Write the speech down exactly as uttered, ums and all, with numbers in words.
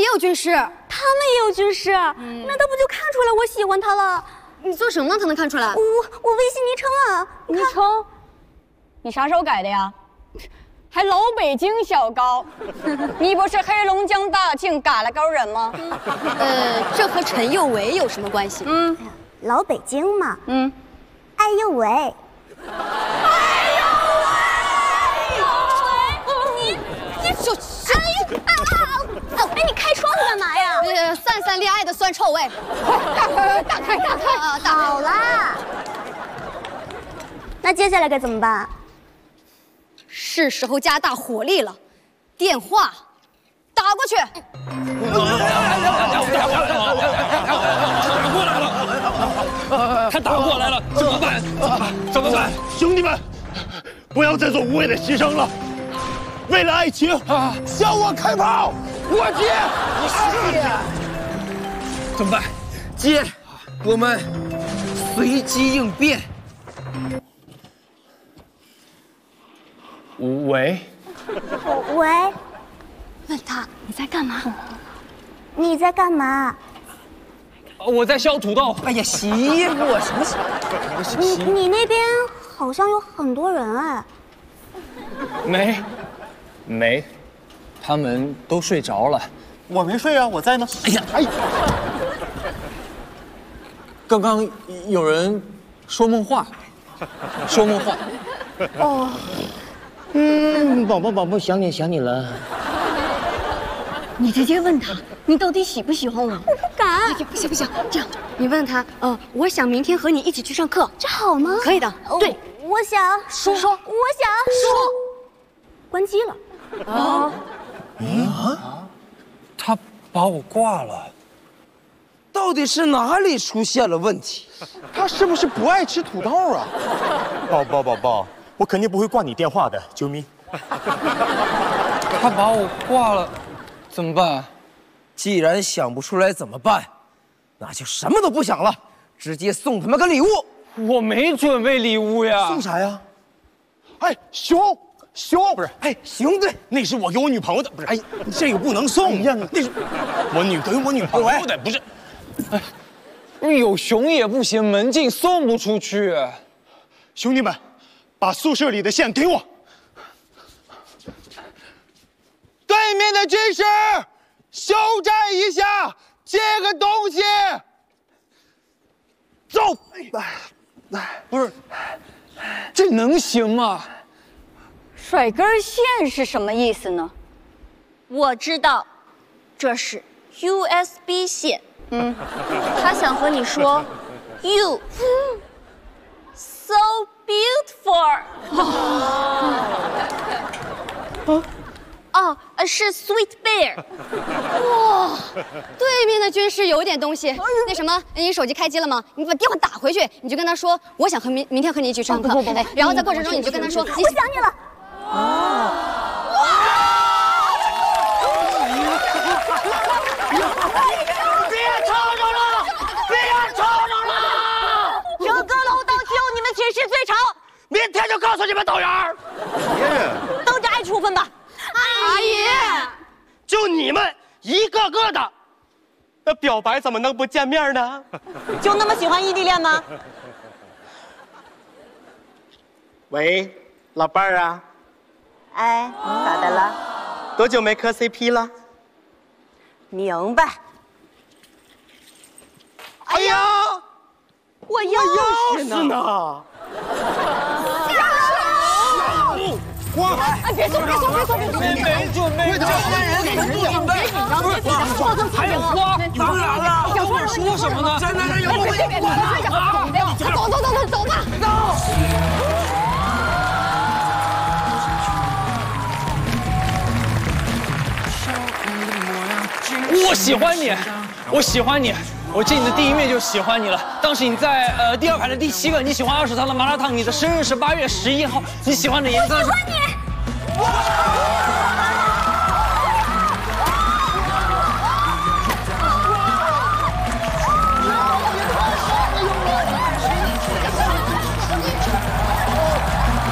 也有军师，他们也有军师，嗯、那他不就看出来我喜欢他了？ 你做什么才能看出来？ 我我微信昵称啊， 昵称，你啥时候改的呀？还老北京小高，你不是黑龙江大庆嘎啦高人吗？ 呃，这和陈宥维有什么关系？ 嗯，老北京嘛。嗯，哎呦喂！哎呦喂！你你就哎呦啊啊！哎，你开窗户干嘛呀？ 呃，散散恋爱的酸臭味。打开，打开，打开啊！ 好啦，那接下来该怎么办？ 是时候加大火力了，电话打过去。 他打过来了，怎么办？怎么办？ 兄弟们，不要再做无谓的牺牲了。为了爱情，向我开炮！ 我接，你接。怎么办？ 接，我们随机应变。 喂， 喂， 问他你在干嘛？ 你在干嘛？ 我在削土豆。 哎呀，洗衣服什么？ 你你那边好像有很多人哎。 没，没，他们都睡着了。 我没睡啊，我在呢。 哎呀，哎，刚刚有人说梦话，说梦话。 哦。 嗯，宝宝宝宝想你想你了。 你直接问他，你到底喜不喜欢我？ 我不敢。 哎呀，不行不行，这样你问他，呃，我想明天和你一起去上课， 这好吗？ 可以的。对， 我想说说， 我想说，关机了。 啊？嗯啊？他把我挂了。 到底是哪里出现了问题？ 他是不是不爱吃土豆啊？宝宝宝宝。我肯定不会挂你电话的，救命！ 他把我挂了，怎么办？ 既然想不出来怎么办，那就什么都不想了，直接送他们个礼物。 我没准备礼物呀。 送啥呀？哎，熊熊不是？ 哎，熊对， 那是我给我女朋友的，不是？哎，你这个不能送呀，那是我女给我女朋友的，不是？ 哎，有熊也不行，门禁送不出去。 兄弟们。把宿舍里的线给我。对面的军师，休战一下，借个东西。走。 不是，这能行吗？ 甩根线是什么意思呢？ 我知道，这是 U S B 线。嗯，他想和你说 ，You so beautiful。哦，哦，是 Sweet Bear。 哇，对面的军师有点东西。那什么，你手机开机了吗？你把电话打回去，你就跟他说，我想和明明天和你一起上课。不不不，然后在过程中你就跟他说，我想你了。哦。 别吵吵了，别吵吵了！ 整个楼道只有你们寝室最吵。 明天就告诉你们导员。 都这挨处分吧。 阿姨，就你们一个个的，那表白怎么能不见面呢？ 就那么喜欢异地恋吗？ 喂，老伴儿啊。 哎，咋的了？ 多久没磕 C P 了？ 明白。 哎呀， 我钥匙呢？ 我哎，别动，别动，别动，别动！ 没没准备， 别紧张，别紧张，别紧张，放松， 还有花，当然了， 小说说什么呢？ 真的有我别别别别！走走走走走吧，走。 我喜欢你，我喜欢你。我见你的第一面就喜欢你了。当时你在呃第二排的第七个，你喜欢二食堂的麻辣烫。你的生日是八月十一号，你喜欢的颜色是。 我喜欢你。